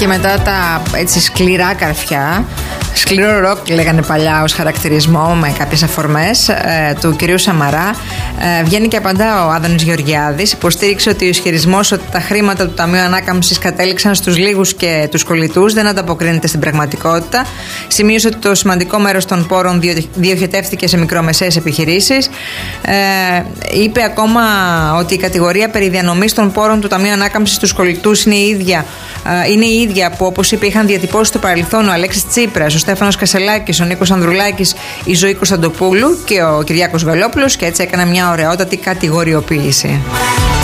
Και μετά τα έτσι σκληρά καρφιά, σκληρό ροκ λέγανε παλιά ως χαρακτηρισμό με κάποιες αφορμές του κυρίου Σαμαρά, βγαίνει και απαντά ο Άδωνης Γεωργιάδης. Υποστήριξε ότι ο ισχυρισμός ότι τα χρήματα του Ταμείου Ανάκαμψης κατέληξαν στους λίγους και τους κολλητούς δεν ανταποκρίνεται στην πραγματικότητα. Σημείωσε ότι το σημαντικό μέρος των πόρων διοχετεύτηκε σε μικρομεσαίες επιχειρήσεις. Είπε ακόμα ότι η κατηγορία περί διανομής των πόρων του Ταμείου Ανάκαμψης στους κολλητούς είναι η ίδια που, όπως είπε, είχαν διατυπώσει στο παρελθόν ο Αλέξης Τσίπρας, ο Στέφανος Κασελάκης, ο Νίκος Ανδρουλάκης, η Ζωή Κωνσταντοπούλου και ο Κυριάκος Βελόπουλος, και έτσι έκανε μια ωραιότατη κατηγοριοποίηση.